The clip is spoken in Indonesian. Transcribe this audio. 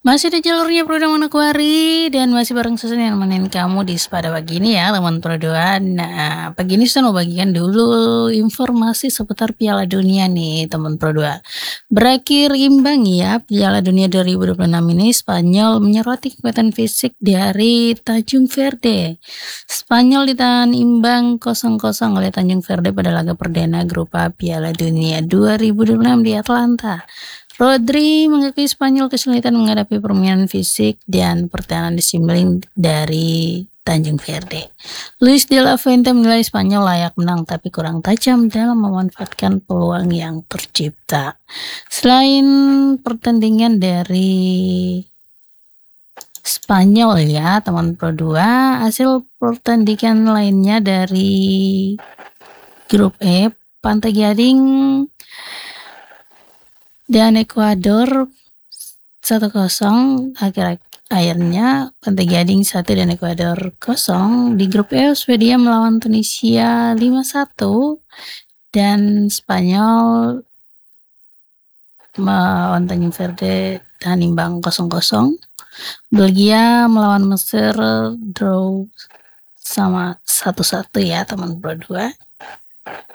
Masih di jalurnya Pro Manokwari dan masih bareng Susan yang nemenin kamu di pada pagi ini ya teman Pro 2. Nah, pagi ini Susan mau bagikan dulu informasi seputar Piala Dunia nih teman Pro 2. Berakhir imbang ya Piala Dunia 2026 ini, Spanyol menyoroti kekuatan fisik dari Tanjung Verde. Spanyol ditahan imbang 0-0 oleh Tanjung Verde pada laga perdana grup A Piala Dunia 2026 di Atlanta. Rodri mengakui Spanyol kesulitan menghadapi permainan fisik dan pertahanan disiplin dari Tanjung Verde. Luis de la Fuente menilai Spanyol layak menang tapi kurang tajam dalam memanfaatkan peluang yang tercipta. Selain pertandingan dari Spanyol ya teman Pro 2, hasil pertandingan lainnya dari grup E, Pantai Gading dan Ekuador 1-0, akhirnya Pantai Gading 1 dan Ekuador 0. Di grup E, Swedia melawan Tunisia 5-1 dan Spanyol melawan Tanjung Verde dan imbang 0-0. Belgia melawan Mesir draw sama 1-1 ya teman Pro 2.